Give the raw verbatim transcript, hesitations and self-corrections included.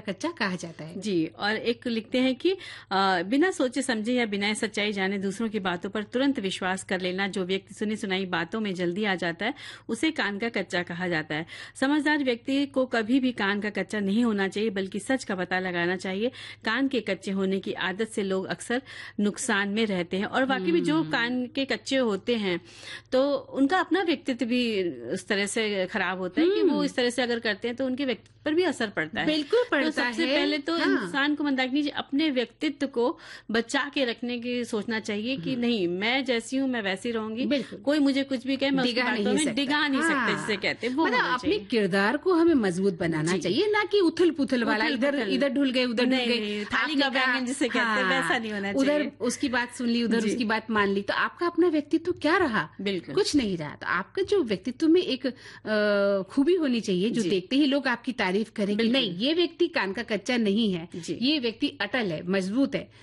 कच्चा कहा जाता है। जी, और एक लिखते हैं कि आ, बिना सोचे समझे या बिना सच्चाई जाने दूसरों की बातों पर तुरंत विश्वास कर लेना, जो व्यक्ति सुनी सुनाई बातों में जल्दी आ जाता है उसे कान का कच्चा कहा जाता है। समझदार व्यक्ति को कभी भी कान का कच्चा नहीं होना चाहिए, बल्कि सच का पता लगाना चाहिए। कान के कच्चे होने की आदत से लोग अक्सर नुकसान में रहते हैं, और वाकई में जो कान के कच्चे होते हैं तो उनका अपना व्यक्तित्व भी उस तरह से खराब होता है कि वो इस तरह से अगर करते हैं तो उनके व्यक्तित्व पर भी असर पड़ता है। बिल्कुल पड़ता तो सबसे है। पहले तो हाँ। इंसान को मंदाकिनी जी अपने व्यक्तित्व को बचा के रखने की सोचना चाहिए कि नहीं, मैं जैसी हूँ मैं वैसी रहूंगी, कोई मुझे कुछ भी कहे मैं उसकी बातों में डिगा नहीं हाँ। सकते, जिसे कहते हैं वो मतलब होना अपने चाहिए। किरदार को हमें मजबूत बनाना चाहिए, ना कि उथल पुथल वाला, इधर इधर ढुल गए उधर ढुल गए, थाली का बैंगन जिसे कहते हैं वैसा नहीं होना चाहिए। उधर उसकी बात सुन ली, उधर उसकी बात मान ली, तो आपका अपना व्यक्तित्व क्या रहा? बिल्कुल कुछ नहीं रहा। तो आपका जो व्यक्तित्व में एक खूबी होनी चाहिए जो देखते ही लोग आपकी तारीफ करें कि नहीं, ये व्यक्ति कान का कच्चा नहीं है, ये व्यक्ति अटल है, मजबूत है।